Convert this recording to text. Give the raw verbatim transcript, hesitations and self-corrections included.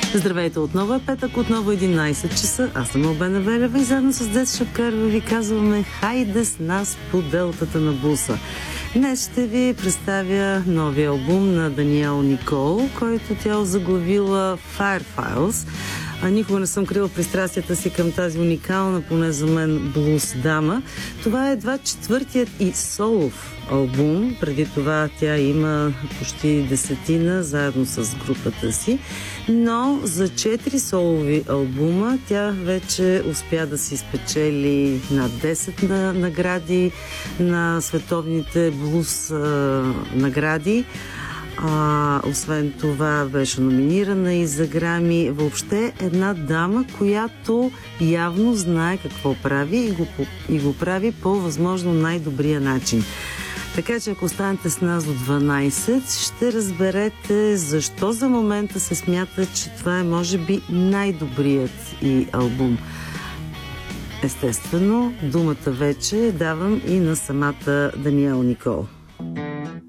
Здравейте, отново е петък, отново единайсет часа. Аз съм Албена Велева и заедно с Дес Шапкарова ви казваме хайде с нас по делтата на буса. Днес ще ви представя новия албум на Даниел Никол, който тя озаглавила Fire Files. А никога не съм крила пристрастията си към тази уникална, поне за мен, блуз дама. Това е едва четвъртият и солов албум. Преди това тя има почти десетина, заедно с групата си. Но за четири солови албума тя вече успя да си спечели над десет на награди на световните блуз а, награди. А, освен това беше номинирана и за Грами. Въобще една дама, която явно знае какво прави и го, и го прави по възможно най-добрия начин. Така че ако останете с нас до дванайсет, ще разберете защо за момента се смята, че това е може би най-добрият и албум. Естествено, думата вече давам и на самата Даниел Никол.